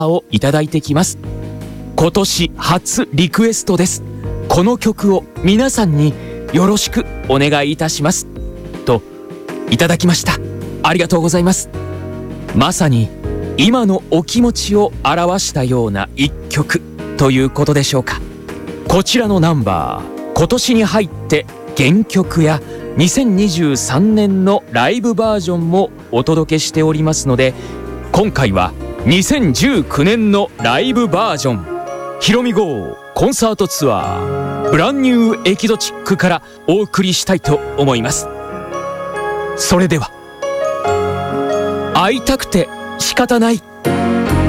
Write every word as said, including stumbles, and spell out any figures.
をいただいてきます。今年初リクエストです。この曲を皆さんによろしくお願いいたしますといただきました。ありがとうございます。まさに今のお気持ちを表したような一曲ということでしょうか。こちらのナンバー、今年に入って原曲やにせんにじゅうさんねんのライブバージョンもお届けしておりますので、今回はにせんじゅうきゅうねんのライブバージョン、ひろみ号コンサートツアーブランニューエキゾチックからお送りしたいと思います。それでは、会いたくて仕方ない。